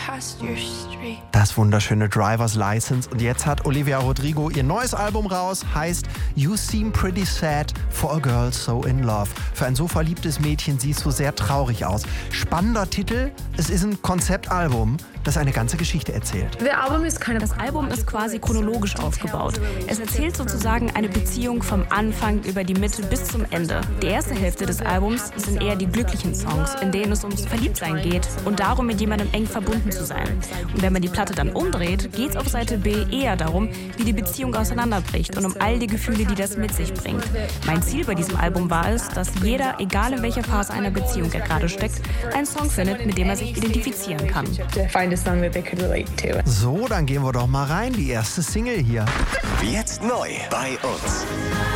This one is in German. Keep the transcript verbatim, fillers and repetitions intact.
past your street. Das wunderschöne Driver's License. Und jetzt hat Olivia Rodrigo ihr neues Album raus, heißt You Seem Pretty Sad for a Girl So in Love. Für ein so verliebtes Mädchen siehst du sehr traurig aus. Spannender Titel, es ist ein Konzeptalbum, das eine ganze Geschichte erzählt. Das Album ist quasi chronologisch aufgebaut. Es erzählt sozusagen eine Beziehung vom Anfang über die Mitte bis zum Ende. Die erste Hälfte des Albums sind eher die glücklichen Songs, in denen es ums Verliebtsein geht und darum, mit jemandem eng verbunden zu sein. Und wenn man die Platte dann umdreht, geht es auf Seite B eher darum, wie die Beziehung auseinanderbricht und um all die Gefühle, die das mit sich bringt. Mein Ziel bei diesem Album war es, dass jeder, egal in welcher Phase einer Beziehung er gerade steckt, einen Song findet, mit dem er sich identifizieren kann. So, dann gehen wir doch mal rein. Die erste Single hier. Jetzt neu bei uns.